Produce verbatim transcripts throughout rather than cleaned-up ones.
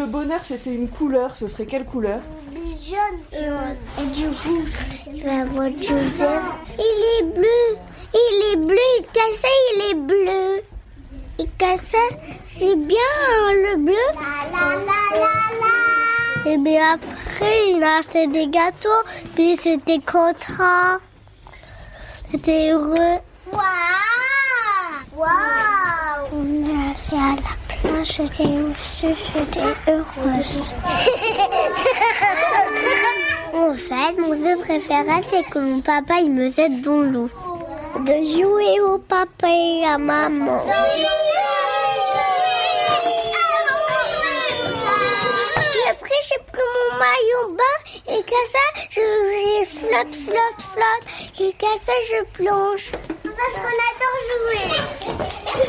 le bonheur c'était une couleur, ce serait quelle couleur? Jaune. Euh, et du coup, la voiture verte. Il est bleu. Il est bleu. Il cassait, il est bleu. Il cassait, c'est bien hein, le bleu. La, la, la, la, la. Et bien après, il a acheté des gâteaux. Puis c'était content. C'était heureux. Waouh! Waouh! On est allé à la plage et aussi j'étais heureuse. En fait, mon jeu préféré, c'est que mon papa, il me jette dans l'eau. De jouer au papa et à maman. Et après, j'ai pris mon maillot bain et qu'à ça, je flotte, flotte, flotte. Et qu'à ça, je plonge. Parce qu'on adore jouer.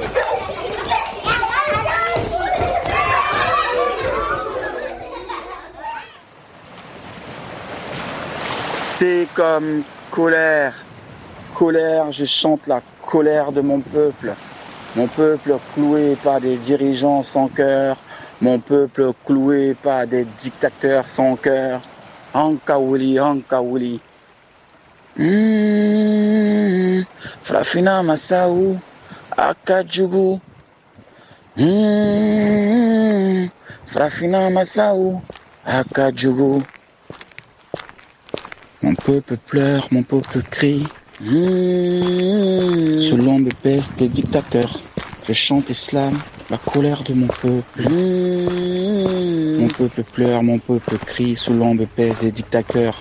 C'est comme colère. Colère, je chante la colère de mon peuple. Mon peuple cloué par des dirigeants sans cœur. Mon peuple cloué par des dictateurs sans cœur. Ankaouli, Ankaouli. Mmh, Frafina Massaou, Akadjougou. Mmh, Frafina Massaou, Akadjougou. Mon peuple pleure, mon peuple crie. Mmh. Sous l'ombre épaisse des dictateurs, je chante islam, la colère de mon peuple. Mmh. Mon peuple pleure, mon peuple crie, sous l'ombre épaisse des dictateurs.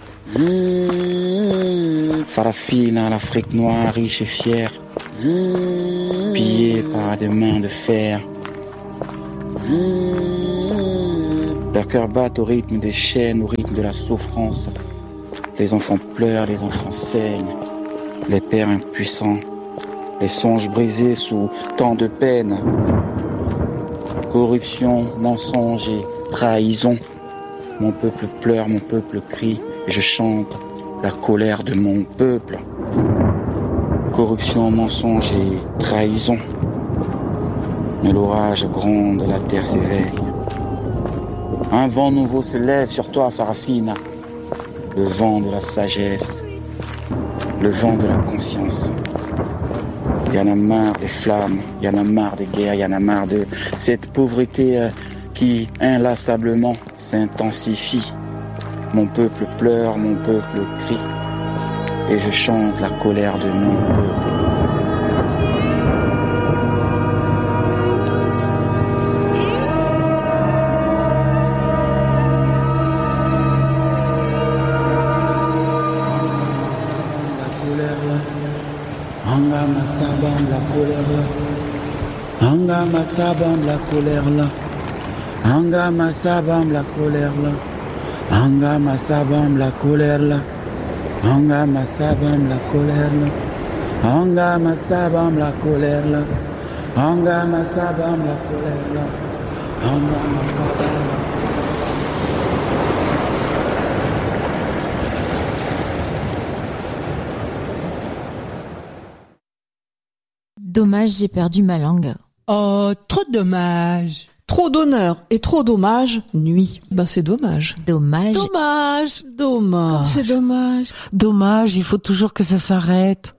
Mmh. Farafina, l'Afrique noire, riche et fière, mmh. Pillée par des mains de fer. Mmh. Leurs cœurs battent au rythme des chaînes, au rythme de la souffrance. Les enfants pleurent, les enfants saignent, les pères impuissants, les songes brisés sous tant de peine. Corruption, mensonge et trahison. Mon peuple pleure, mon peuple crie, et je chante la colère de mon peuple. Corruption, mensonge et trahison. Mais l'orage gronde, la terre s'éveille. Un vent nouveau se lève sur toi, Farafina. Le vent de la sagesse, le vent de la conscience. Il y en a marre des flammes, il y en a marre des guerres, il y en a marre de cette pauvreté euh, qui inlassablement s'intensifie. Mon peuple pleure, mon peuple crie, et je chante la colère de mon peuple. Anga masabam la colère là. Anga masabam la colère là. Anga masabam la colère là. Anga masabam la colère là. Anga masabam la colère là. Anga masabam la colère là. Anga masabam la colère là. Anga masabam la Dommage, j'ai perdu ma langue. Oh, trop dommage. Trop d'honneur et trop dommage, nuit. Ben c'est dommage. Dommage. Dommage, dommage. C'est dommage. Dommage, il faut toujours que ça s'arrête.